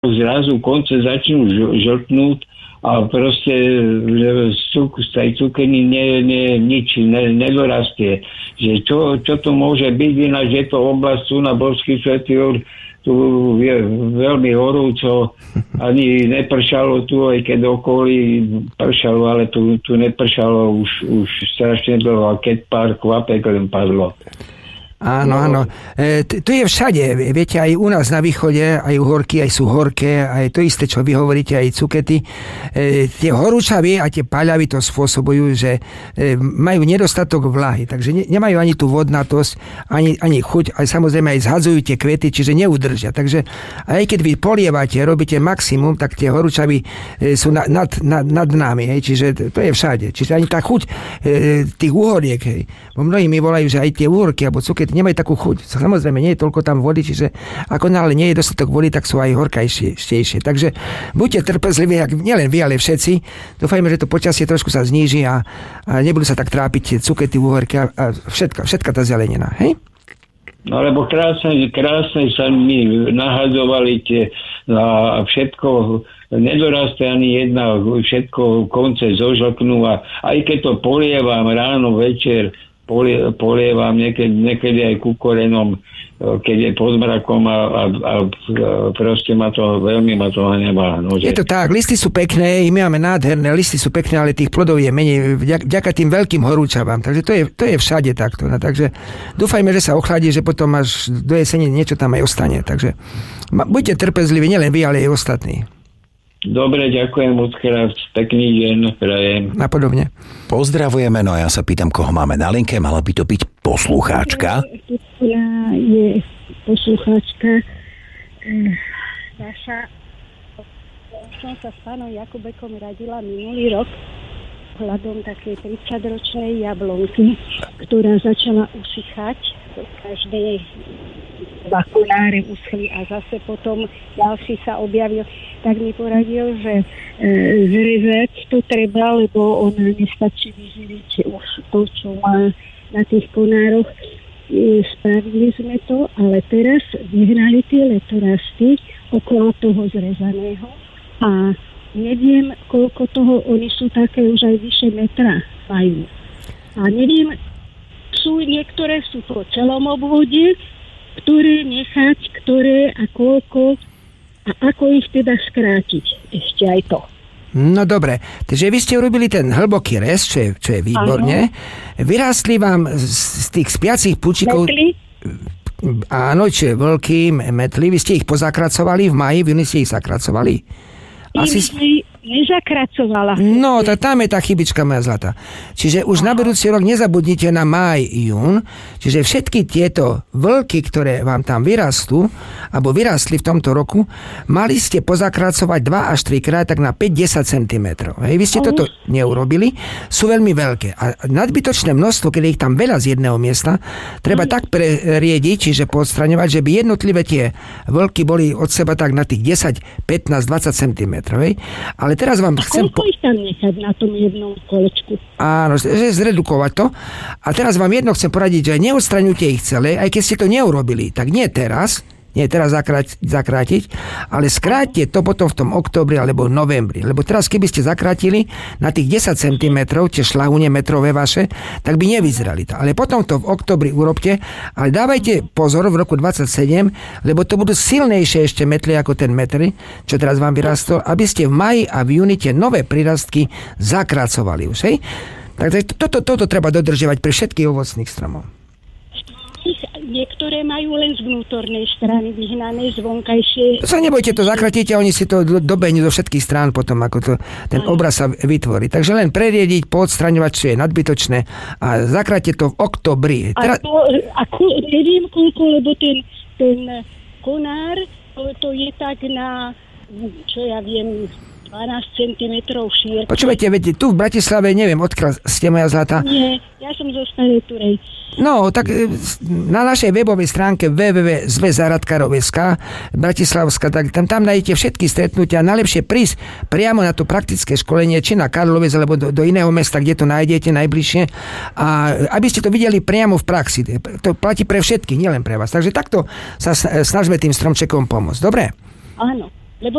zrazu konce začnú žltnúť a proste z tej cukyny nič nedorastie. Že čo to môže byť, ináč je to oblasť tu na Borský Svätý Jur, tu je veľmi horúco, ani nepršalo tu, aj keď okolí pršalo, ale tu nepršalo už strašne dlho, a keď pár kvapek len padlo. Áno, áno. Tu je všade, viete, aj u nás na východe, aj uhorky, aj sú horké, aj to isté, čo vy hovoríte, aj cukety. Tie horúčavy a tie paľavy to spôsobujú, že majú nedostatok vlahy, takže nemajú ani tú vodnatosť, ani chuť, aj samozrejme aj zhadzujú tie kvety, čiže neudržia. Takže aj keď vy polievate, robíte maximum, tak tie horúčavy sú nad nami, hej, čiže to je všade. Čiže ani tá chuť tých uhoriek, hej. Bo mnohí mi volajú, že aj tie uhorky alebo cukety nemajú takú chuť. Samozrejme, nie je toľko tam vody, čiže ako náhle nie je dostatok vody, tak sú aj horkajšie. Takže buďte trpezliví, nielen vy, ale všetci. Dúfajme, že to počasie trošku sa zníži a nebudú sa tak trápiť tie cukety, uhorky a všetka tá zelenina. Hej? No lebo krásne sa mi nahadzovali tie a všetko nedorastie ani jedna, všetko konce zožlknú a aj keď to polievam ráno, večer, polievam niekedy aj kukorenom, keď je pod mrakom a proste veľmi ma to hnevá. No, je to tak, listy sú pekné, my máme nádherné, listy sú pekné, ale tých plodov je menej vďaka tým veľkým horúčavám. Takže to je všade takto. No, takže dúfajme, že sa ochladí, že potom až do jesene niečo tam aj ostane. Takže buďte trpezliví, nielen vy, ale aj ostatní. Dobre, ďakujem moc-krát, pekný deň prajem. Napodobne. Pozdravujeme, no a ja sa pýtam, koho máme na linke, mala by to byť poslucháčka. Je poslucháčka naša. Som sa s pánom Jakubekom radila minulý rok hľadom takej 30-ročnej jablonky, ktorá začala usychať z každej bakuláre uschli a zase potom ďalší sa objavil, tak mi poradil, že zrezať to treba, lebo ona nestačí vyživiť už to, čo má na tých konároch. Spravili sme to, ale teraz vyhrali tie letorasty okolo toho zrezaného a neviem, koľko toho, oni sú také už aj vyše metra majú. A neviem, niektoré sú po celom obvode, ktoré nechať, ktoré a koľko a ako ich teda skrátiť. Ešte aj to. No dobre, takže vy ste urobili ten hlboký rez, čo je výborne. Vyrástli vám z tých spiacich púčikov... Metly? Áno, čo je veľký metly. Vy ste ich pozakracovali v máji, v júni ste ich zakracovali. Nezakracovala. No, tam je tá chybička, moja zlata. Čiže už na budúci rok nezabudnite na máj, jún. Čiže všetky tieto vlky, ktoré vám tam vyrastú, alebo vyrastli v tomto roku, mali ste pozakracovať 2 až 3 krát, tak na 5-10 cm. Hej, vy ste toto neurobili. Sú veľmi veľké. A nadbytočné množstvo, keď ich tam veľa z jedného miesta, treba tak preriediť, čiže podstraňovať, že by jednotlivé tie vlky boli od seba tak na tých 10, 15, 20 cm. Hej. Ale teraz vám koľko ich tam nechať na tom jednom kolečku? Áno, že zredukovať to. A teraz vám jedno chcem poradiť, že neodstraňujte ich celé, aj keď ste to neurobili, tak nie teraz zakrátiť, ale skráťte to potom v tom októbri alebo novembri. Lebo teraz, keby ste zakrátili na tých 10 cm, tie šlahúne metrové vaše, tak by nevyzerali to. Ale potom to v októbri urobte, ale dávajte pozor v roku 27, lebo to budú silnejšie ešte metly ako ten metry, čo teraz vám vyrastol, aby ste v maji a v júni tie nové prirastky zakracovali už. Hej? Takže toto treba dodržiavať pri všetkých ovocných stromov. Niektoré majú len z vnútornej strany vyhnané, z vonkajšie. Sa nebojte, to zakratíte a oni si to dobehnú zo všetkých strán potom, ako ten obraz sa vytvorí. Takže len preriediť, poodstraňovať, čo je nadbytočné a zakráte to v októbri. Neviem koľko, lebo ten konár, to je tak na, čo ja viem, 12 cm šírky. Počúvajte, veď tu v Bratislave, neviem, odkiaľ ste, moja zlata. Nie, ja som zo Starej Turej. No, tak na našej webovej stránke www.zväzzaradkarov.sk Bratislavská, tak tam nájdete všetky stretnutia. Najlepšie prísť priamo na to praktické školenie, či na Karlovec, alebo do iného mesta, kde to nájdete najbližšie. A aby ste to videli priamo v praxi. To platí pre všetkých, nielen pre vás. Takže takto sa snažíme tým stromčekom pomôcť. Dobre? Áno.